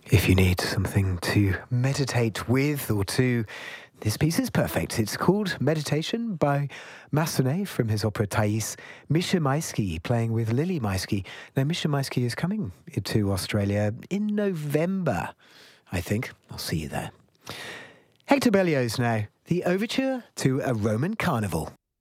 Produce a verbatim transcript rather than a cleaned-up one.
If you need something to meditate with or to, this piece is perfect. It's called Meditation by Massenet from his opera Thais. Misha Maisky playing with Lily Maisky. Now, Misha Maisky is coming to Australia in November, I think. I'll see you there. Hector Berlioz now. The Overture to a Roman Carnival.